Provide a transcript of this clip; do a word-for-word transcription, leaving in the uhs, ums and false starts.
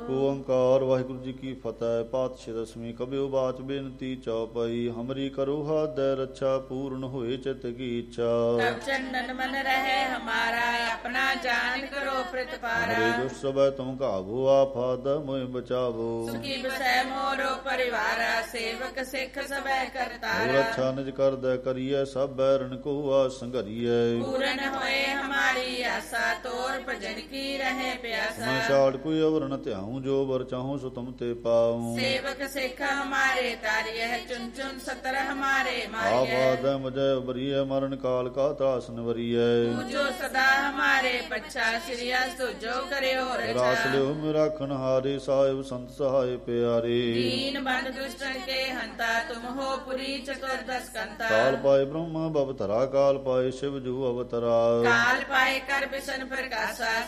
ਏਕ ਓੰਕਾਰ ਵਾਹਿਗੁਰੂ ਜੀ ਕੀ ਫਤਿਹ। ਪਾਤਸ਼ਾਹ ਦਸਵੀਂ ਕਬਿਓ ਬਾਤ ਬੇਨਤੀ ਚੌਪਈ। ਹਮਰੀ ਕਰੋ ਹਾਥ ਰੱਛਾ ਪੂਰਨ ਹੋਏ ਚਿਤ ਕੀ ਇੱਛਾ। तब चंदन मन रहे हमारा अपना जान करो प्रतिपारा। हरे दुष्ट सबै तुम काबू आफाद मोहि बचावो। सुखी बसै मोरो परिवारा सेवक सिख सबै करतारा। रक्षा निज कर दे करिए सब बैरन को संघरिए। पूर्ण होए हमारी आशा तोर भजन की रहे प्यासा। मैं छाड़ कोई अवर न त्याऊं जो बर चाहूं सो तुम ते पाऊं। सेवक सिख हमारे तारिय चुन चुन सतर हमारे मारिय। आबाद मुझे उबरिए मरण काल का त्रास निवरिए। तू जो सदा हमारे पच्छा श्रिया जो करे और रास लियो मेरा खनहारे साहिब संत सहाय प्यारे। दीन बंद दुष्टन के हंता तुम हो पुरी चतुर्दश कंता। काल पाए ब्रह्म भवतरा काल पाए शिव जू अवतरा। काल पाए कर बिशन प्रकाशा